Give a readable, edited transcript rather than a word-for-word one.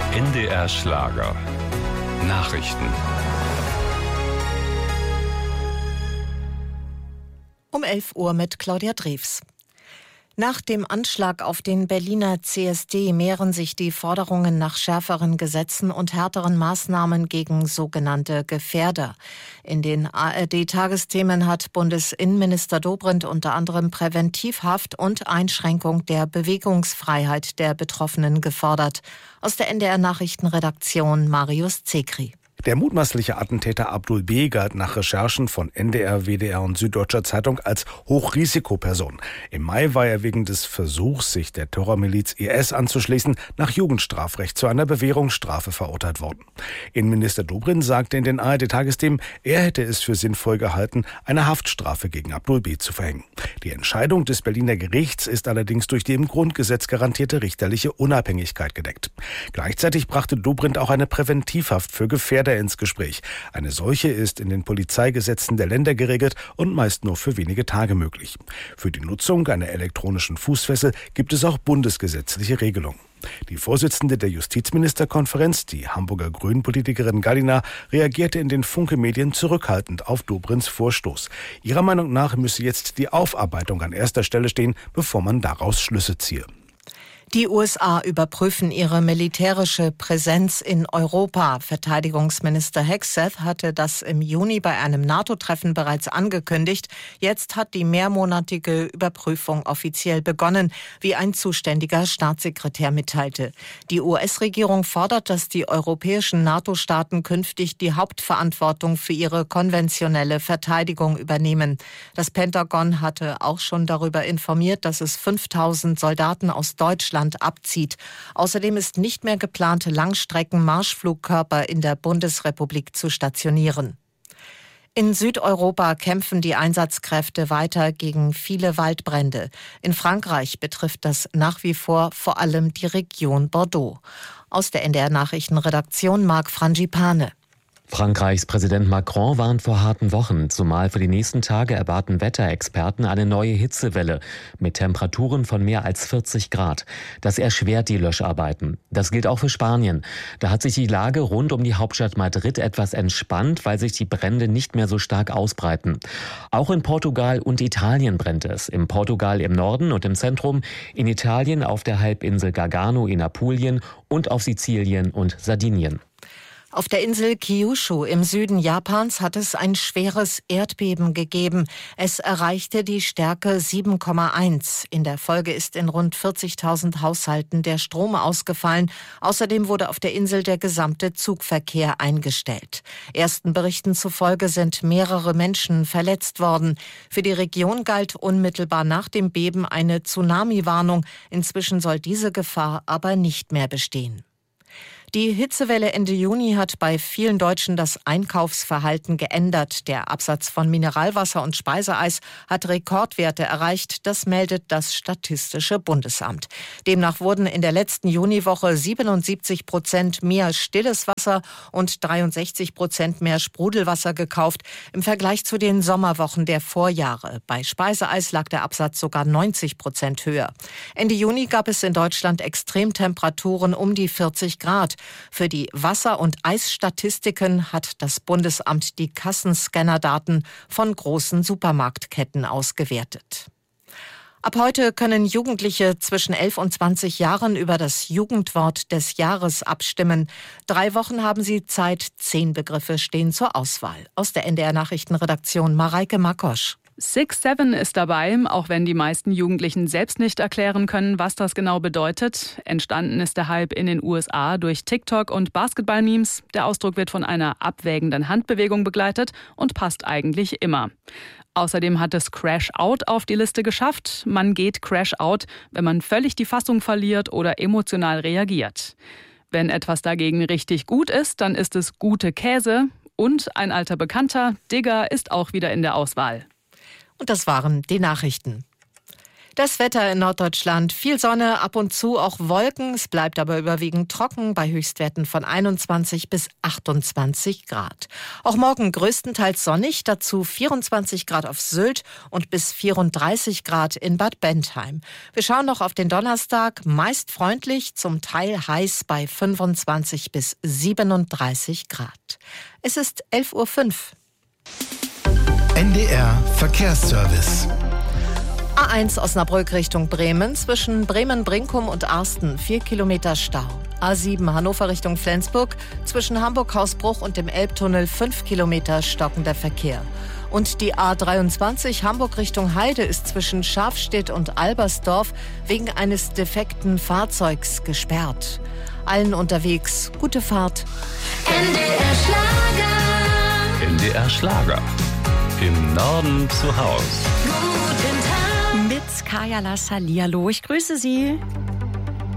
NDR Schlager. Nachrichten. Um 11 Uhr mit Claudia Drews. Nach dem Anschlag auf den Berliner CSD mehren sich die Forderungen nach schärferen Gesetzen und härteren Maßnahmen gegen sogenannte Gefährder. In den ARD-Tagesthemen hat Bundesinnenminister Dobrindt unter anderem Präventivhaft und Einschränkung der Bewegungsfreiheit der Betroffenen gefordert. Aus der NDR-Nachrichtenredaktion Marius Zekri. Der mutmaßliche Attentäter Abdul B. galt nach Recherchen von NDR, WDR und Süddeutscher Zeitung als Hochrisikoperson. Im Mai war er wegen des Versuchs, sich der Terrormiliz IS anzuschließen, nach Jugendstrafrecht zu einer Bewährungsstrafe verurteilt worden. Innenminister Dobrindt sagte in den ARD-Tagesthemen, er hätte es für sinnvoll gehalten, eine Haftstrafe gegen Abdul B. zu verhängen. Die Entscheidung des Berliner Gerichts ist allerdings durch die im Grundgesetz garantierte richterliche Unabhängigkeit gedeckt. Gleichzeitig brachte Dobrindt auch eine Präventivhaft für Gefährder ins Gespräch. Eine solche ist in den Polizeigesetzen der Länder geregelt und meist nur für wenige Tage möglich. Für die Nutzung einer elektronischen Fußfessel gibt es auch bundesgesetzliche Regelungen. Die Vorsitzende der Justizministerkonferenz, die Hamburger Grünen-Politikerin Gallina, reagierte in den Funke-Medien zurückhaltend auf Dobrindts Vorstoß. Ihrer Meinung nach müsse jetzt die Aufarbeitung an erster Stelle stehen, bevor man daraus Schlüsse ziehe. Die USA überprüfen ihre militärische Präsenz in Europa. Verteidigungsminister Hegseth hatte das im Juni bei einem NATO-Treffen bereits angekündigt. Jetzt hat die mehrmonatige Überprüfung offiziell begonnen, wie ein zuständiger Staatssekretär mitteilte. Die US-Regierung fordert, dass die europäischen NATO-Staaten künftig die Hauptverantwortung für ihre konventionelle Verteidigung übernehmen. Das Pentagon hatte auch schon darüber informiert, dass es 5000 Soldaten aus Deutschland abzieht. Außerdem ist nicht mehr geplant, Langstrecken-Marschflugkörper in der Bundesrepublik zu stationieren. In Südeuropa kämpfen die Einsatzkräfte weiter gegen viele Waldbrände. In Frankreich betrifft das nach wie vor allem die Region Bordeaux. Aus der NDR-Nachrichtenredaktion Marc Frangipane. Frankreichs Präsident Macron warnt vor harten Wochen, zumal für die nächsten Tage erwarten Wetterexperten eine neue Hitzewelle mit Temperaturen von mehr als 40 Grad. Das erschwert die Löscharbeiten. Das gilt auch für Spanien. Da hat sich die Lage rund um die Hauptstadt Madrid etwas entspannt, weil sich die Brände nicht mehr so stark ausbreiten. Auch in Portugal und Italien brennt es. In Portugal im Norden und im Zentrum, in Italien auf der Halbinsel Gargano in Apulien und auf Sizilien und Sardinien. Auf der Insel Kyushu im Süden Japans hat es ein schweres Erdbeben gegeben. Es erreichte die Stärke 7,1. In der Folge ist in rund 40.000 Haushalten der Strom ausgefallen. Außerdem wurde auf der Insel der gesamte Zugverkehr eingestellt. Ersten Berichten zufolge sind mehrere Menschen verletzt worden. Für die Region galt unmittelbar nach dem Beben eine Tsunami-Warnung. Inzwischen soll diese Gefahr aber nicht mehr bestehen. Die Hitzewelle Ende Juni hat bei vielen Deutschen das Einkaufsverhalten geändert. Der Absatz von Mineralwasser und Speiseeis hat Rekordwerte erreicht. Das meldet das Statistische Bundesamt. Demnach wurden in der letzten Juniwoche 77% mehr stilles Wasser und 63% mehr Sprudelwasser gekauft im Vergleich zu den Sommerwochen der Vorjahre. Bei Speiseeis lag der Absatz sogar 90% höher. Ende Juni gab es in Deutschland Extremtemperaturen um die 40 Grad. Für die Wasser- und Eisstatistiken hat das Bundesamt die Kassenscannerdaten von großen Supermarktketten ausgewertet. Ab heute können Jugendliche zwischen 11 und 20 Jahren über das Jugendwort des Jahres abstimmen. 3 Wochen haben sie Zeit, 10 Begriffe stehen zur Auswahl. Aus der NDR-Nachrichtenredaktion Mareike Makosch. 6-7 ist dabei, auch wenn die meisten Jugendlichen selbst nicht erklären können, was das genau bedeutet. Entstanden ist der Hype in den USA durch TikTok und Basketball-Memes. Der Ausdruck wird von einer abwägenden Handbewegung begleitet und passt eigentlich immer. Außerdem hat es Crash Out auf die Liste geschafft. Man geht Crash Out, wenn man völlig die Fassung verliert oder emotional reagiert. Wenn etwas dagegen richtig gut ist, dann ist es gute Käse. Und ein alter Bekannter, Digger, ist auch wieder in der Auswahl. Und das waren die Nachrichten. Das Wetter in Norddeutschland. Viel Sonne, ab und zu auch Wolken. Es bleibt aber überwiegend trocken bei Höchstwerten von 21 bis 28 Grad. Auch morgen größtenteils sonnig, dazu 24 Grad auf Sylt und bis 34 Grad in Bad Bentheim. Wir schauen noch auf den Donnerstag. Meist freundlich, zum Teil heiß bei 25 bis 37 Grad. Es ist 11:05 Uhr. NDR Verkehrsservice. A1 Osnabrück Richtung Bremen, zwischen Bremen-Brinkum und Arsten 4 Kilometer Stau. A7 Hannover Richtung Flensburg, zwischen Hamburg-Hausbruch und dem Elbtunnel 5 Kilometer stockender Verkehr. Und die A23 Hamburg Richtung Heide ist zwischen Schafstedt und Albersdorf wegen eines defekten Fahrzeugs gesperrt. Allen unterwegs gute Fahrt. NDR Schlager. NDR Schlager. Im Norden zu Haus. Guten Tag. Mit Kajala Salialo. Ich grüße Sie.